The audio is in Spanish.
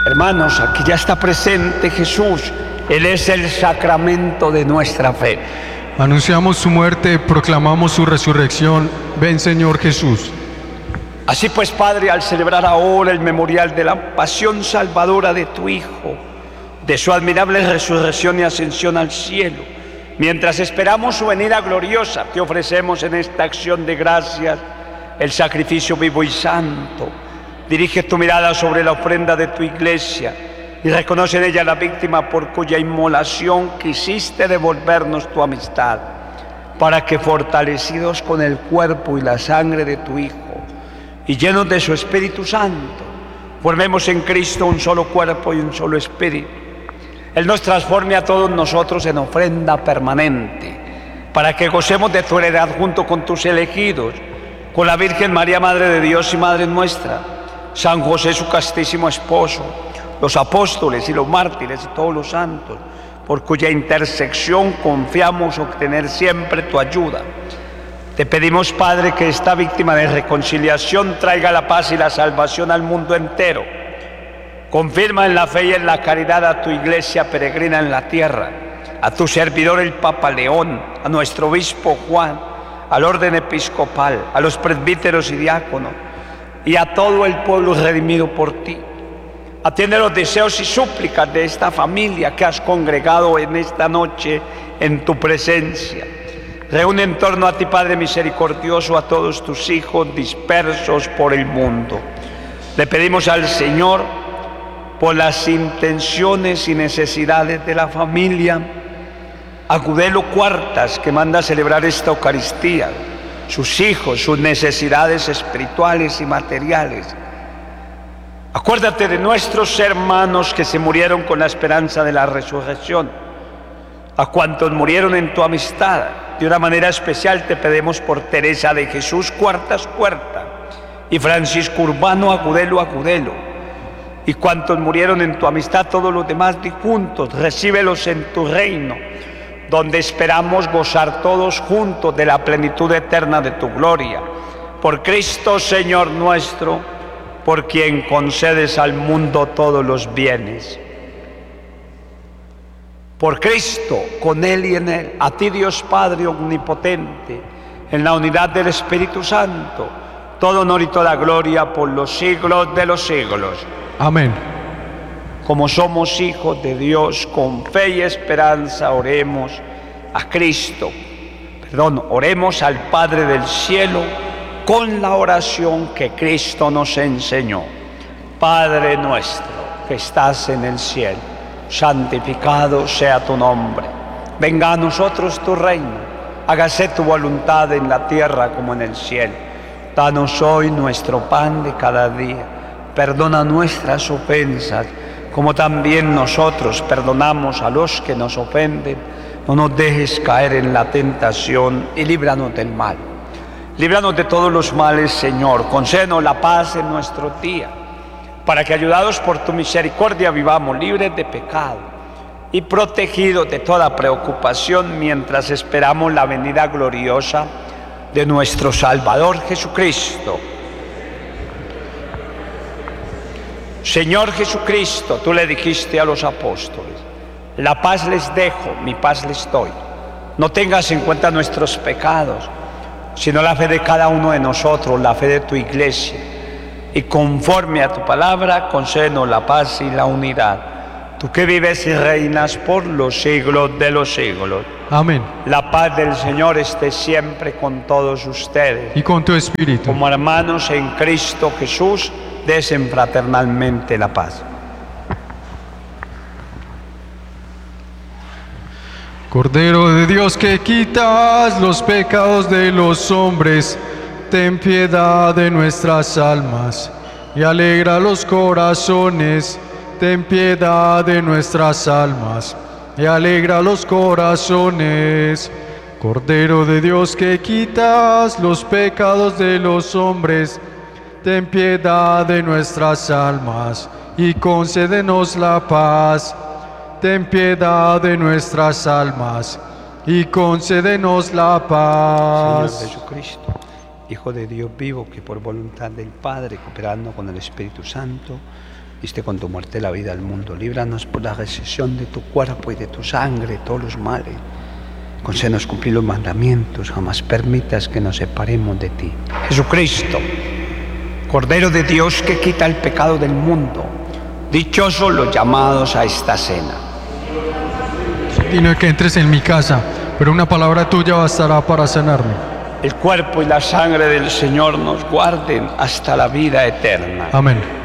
Hermanos, aquí ya está presente Jesús. Él es el sacramento de nuestra fe. Anunciamos su muerte, proclamamos su resurrección. Ven, Señor Jesús. Así pues, Padre, al celebrar ahora el memorial de la pasión salvadora de tu Hijo, de su admirable resurrección y ascensión al cielo, mientras esperamos su venida gloriosa, te ofrecemos en esta acción de gracias el sacrificio vivo y santo. Dirige tu mirada sobre la ofrenda de tu iglesia y reconoce en ella la víctima por cuya inmolación quisiste devolvernos tu amistad, para que, fortalecidos con el cuerpo y la sangre de tu Hijo y llenos de su Espíritu Santo, formemos en Cristo un solo cuerpo y un solo espíritu. Él nos transforme a todos nosotros en ofrenda permanente, para que gocemos de tu heredad junto con tus elegidos, con la Virgen María, Madre de Dios y Madre nuestra, San José, su castísimo esposo, los apóstoles y los mártires y todos los santos, por cuya intersección confiamos obtener siempre tu ayuda. Te pedimos, Padre, que esta víctima de reconciliación traiga la paz y la salvación al mundo entero. Confirma en la fe y en la caridad a tu iglesia peregrina en la tierra, a tu servidor el Papa León, a nuestro obispo Juan, al orden episcopal, a los presbíteros y diáconos, y a todo el pueblo redimido por ti. Atiende los deseos y súplicas de esta familia que has congregado en esta noche en tu presencia. Reúne en torno a ti, Padre misericordioso, a todos tus hijos dispersos por el mundo. Le pedimos al Señor por las intenciones y necesidades de la familia Agudelo Cuartas, que manda a celebrar esta Eucaristía, sus hijos, sus necesidades espirituales y materiales. Acuérdate de nuestros hermanos que se murieron con la esperanza de la resurrección, a cuantos murieron en tu amistad. De una manera especial te pedimos por Teresa de Jesús Cuartas Cuerta y Francisco Urbano Agudelo Agudelo, y cuantos murieron en tu amistad, todos los demás difuntos, recíbelos en tu reino, donde esperamos gozar todos juntos de la plenitud eterna de tu gloria. Por Cristo Señor nuestro, por quien concedes al mundo todos los bienes. Por Cristo, con Él y en Él, a ti Dios Padre omnipotente, en la unidad del Espíritu Santo, todo honor y toda gloria por los siglos de los siglos. Amén. Como somos hijos de Dios, con fe y esperanza oremos a Cristo. Oremos al Padre del cielo con la oración que Cristo nos enseñó. Padre nuestro que estás en el cielo, santificado sea tu nombre. Venga a nosotros tu reino. Hágase tu voluntad en la tierra como en el cielo. Danos hoy nuestro pan de cada día. Perdona nuestras ofensas, como también nosotros perdonamos a los que nos ofenden. No nos dejes caer en la tentación y líbranos del mal. Líbranos de todos los males, Señor. Concédenos la paz en nuestro día, para que, ayudados por tu misericordia, vivamos libres de pecado y protegidos de toda preocupación mientras esperamos la venida gloriosa de nuestro Salvador Jesucristo. Señor Jesucristo, tú le dijiste a los apóstoles: la paz les dejo, mi paz les doy. No tengas en cuenta nuestros pecados, sino la fe de cada uno de nosotros, la fe de tu iglesia. Y conforme a tu palabra, concédenos la paz y la unidad. Tú que vives y reinas por los siglos de los siglos. Amén. La paz del Señor esté siempre con todos ustedes. Y con tu espíritu. Como hermanos en Cristo Jesús, desen fraternalmente la paz. Cordero de Dios, que quitas los pecados de los hombres, ten piedad de nuestras almas y alegra los corazones. Ten piedad de nuestras almas y alegra los corazones. Cordero de Dios, que quitas los pecados de los hombres, ten piedad de nuestras almas y concédenos la paz. Ten piedad de nuestras almas y concédenos la paz. Señor Jesucristo, Hijo de Dios vivo, que por voluntad del Padre, cooperando con el Espíritu Santo, Diste con tu muerte la vida al mundo. Líbranos por la recepción de tu cuerpo y de tu sangre todos los males. Concédenos cumplir los mandamientos. Jamás permitas que nos separemos de ti. Jesucristo, Cordero de Dios que quita el pecado del mundo, dichosos los llamados a esta cena. Dime que entres en mi casa, pero una palabra tuya bastará para sanarme. El cuerpo y la sangre del Señor nos guarden hasta la vida eterna. Amén.